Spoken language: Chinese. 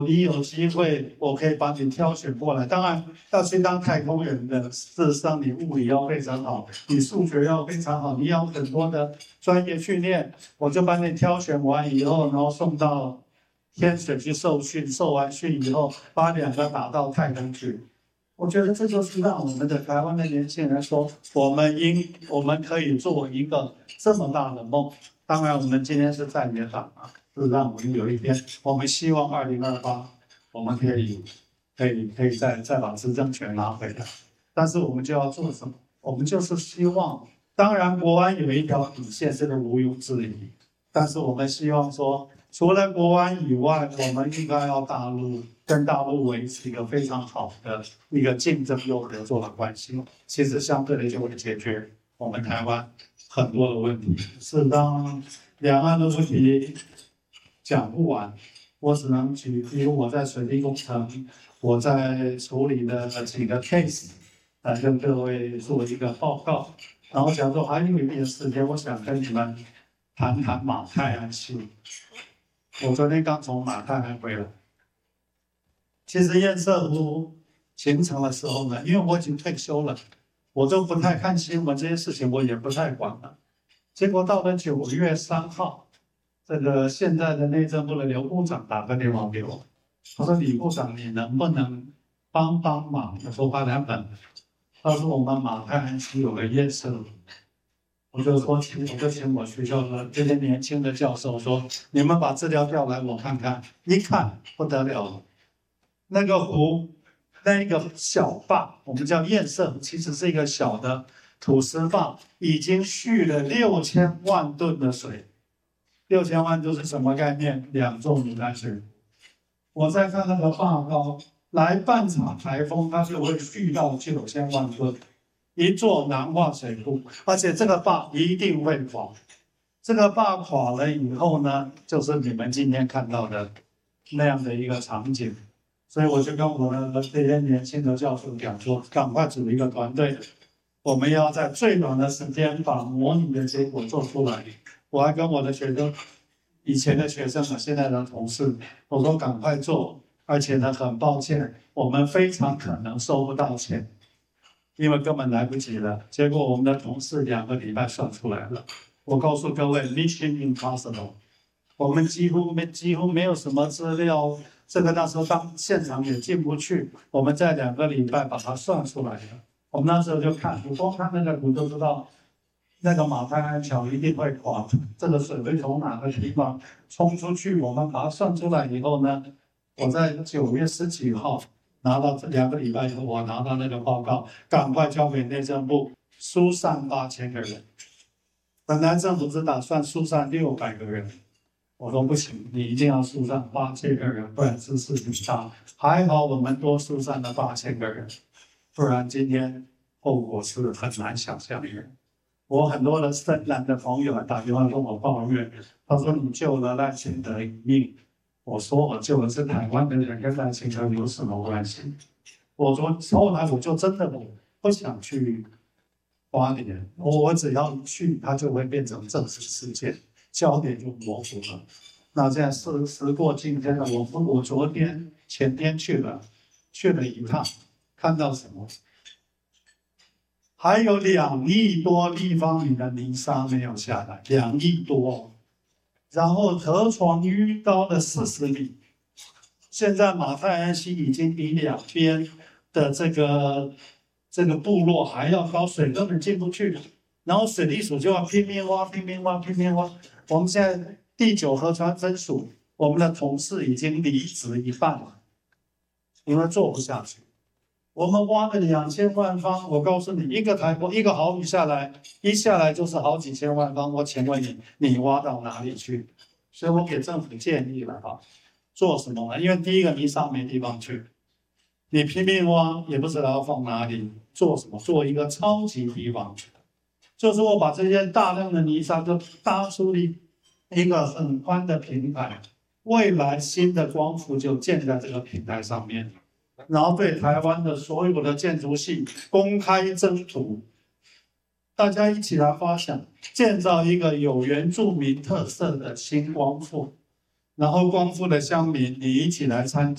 你有机会，我可以把你挑选过来。当然，要去当太空人的，事实上你物理要非常好，你数学要非常好，你要很多的专业训练。我就把你挑选完以后，然后送到天水去受训，受完训以后，把2个打到太空去。我觉得这就是让我们的台湾的年轻人说，我们可以做一个这么大的梦。当然，我们今天是在野党啊。是让我们有一天，我们希望2028，我们可以再把执政权拿回来。但是我们就要做什么？我们就是希望，当然国安有一条底线，这个毋庸置疑。但是我们希望说，除了国安以外，我们应该要跟大陆维持一个非常好的一个竞争又合作的关系。其实相对的就会解决我们台湾很多的问题。是当两岸的问题讲不完，我只能举，比如我在水利工程，我在处理的几个 case， 来跟各位做一个报告。然后假如还有一点时间，我想跟你们谈谈马太安溪。我昨天刚从马太安回来。其实堰塞湖形成的时候呢，因为我已经退休了，我都不太看新闻，这些事情我也不太管了。结果到了9月3号。这个现在的内政部的刘部长打个电话给我，他说：“李部长，你能不能帮忙？”我说：“8两本。”他说：“我们马太安溪有个堰塞湖。”我就请我学校的这些年轻的教授说：“你们把资料调来我看看。”一看不得了了，那个湖，那一个小坝，我们叫堰塞湖，其实是一个小的土石坝，已经蓄了6000万吨的水。6000万就是什么概念？2座牡丹水。我再看那个坝高，来半场台风，它就会蓄到9000万吨，一座南化水库，而且这个坝一定会垮。这个坝垮了以后呢，就是你们今天看到的那样的一个场景。所以我就跟我的这些年轻的教授讲说，赶快组一个团队，我们要在最短的时间把模拟的结果做出来。我还跟我的学生，以前的学生和现在的同事，我说赶快做，而且呢，很抱歉，我们非常可能收不到钱，因为根本来不及了。结果我们的同事2个礼拜算出来了。我告诉各位 ，Mission Impossible， 我们几乎没有什么资料，这个那时候当现场也进不去，我们在2个礼拜把它算出来了。我们那时候就看，你光看那个图就知道。那个马太安桥一定会垮，这个水会从哪个地方冲出去？我们把它算出来以后呢，我在9月10几号拿到2个礼拜以后，我拿到那个报告，赶快交给内政部，疏散8000个人。本来政府只打算疏散600个人，我说不行，你一定要疏散8000个人，不然这事情大。还好我们多疏散了8000个人，不然今天后果是很难想象的。我很多的深蓝的朋友还打电话跟我抱怨，他说你救了赖清德一命。我说我救的是台湾的人，跟赖清德有什么关系？我说后来我就真的不想去花莲，我只要一去，它就会变成政治事件，焦点就模糊了。那现在时过境迁了，我昨天前天去了一趟，看到什么？还有2亿多立方米的泥沙没有下来，2亿多，然后河床淤高了40米。现在马太安溪已经比2边的这个部落还要高，水根本进不去，然后水利署就要拼命挖。我们现在第9河川分署，我们的同事已经离职一半了，因为做不下去。我们挖了2000万方，我告诉你，一个台风，一个豪雨下来，一下来就是好几千万方。我请问你挖到哪里去？所以我给政府建议了哈，做什么呢？因为第一个泥沙没地方去，你拼命挖也不知道要放哪里，做什么？做一个超级堤防，就是我把这些大量的泥沙就搭出一个很宽的平台，未来新的光伏就建在这个平台上面。然后对台湾的所有的建筑系公开征图，大家一起来发想，建造一个有原住民特色的新光复，然后光复的乡民，你一起来参加。